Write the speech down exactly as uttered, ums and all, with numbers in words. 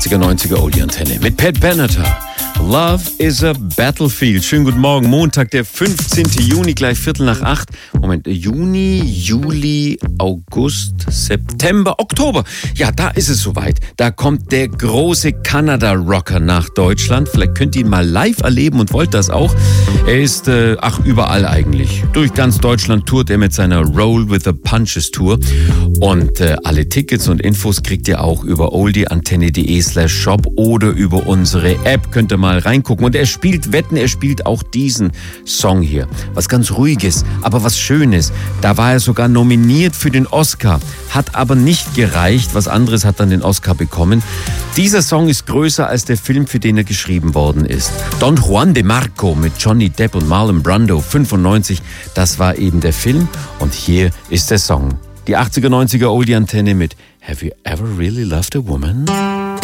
achtziger, neunziger Oldie-Antenne mit Pat Benatar. Love is a Battlefield. Schönen guten Morgen. Montag, der fünfzehnten Juni, gleich Viertel nach acht. Moment, Juni, Juli, August, September, Oktober. Ja, da ist es soweit. Da kommt der große Kanada-Rocker nach Deutschland. Vielleicht könnt ihr ihn mal live erleben und wollt das auch. Er ist, äh, ach, überall eigentlich. Durch ganz Deutschland tourt er mit seiner Roll with the Punches Tour. Und äh, alle Tickets und Infos kriegt ihr auch über oldieantenne.de slash shop oder über unsere App. Könnt ihr mal reingucken. Und er spielt Wetten, er spielt auch diesen Song hier. Was ganz Ruhiges, aber was Schönes. Da war er sogar nominiert für den Oscar. Hat aber nicht gereicht. Was anderes hat dann den Oscar bekommen. Dieser Song ist größer als der Film, für den er geschrieben worden ist. Don Juan de Marco mit Johnny Depp und Marlon Brando, fünfundneunzig. Das war eben der Film. Und hier ist der Song. Die achtziger, neunziger Oldie-Antenne mit Have You Ever Really Loved a Woman?